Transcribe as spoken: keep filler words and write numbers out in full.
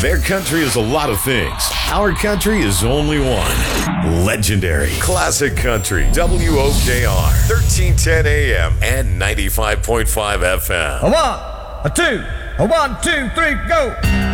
Their country is a lot of things. Our country is only one. Legendary. Classic Country. W O K R. thirteen ten A M and ninety-five point five F M. A one, a two, a one, two, three, go.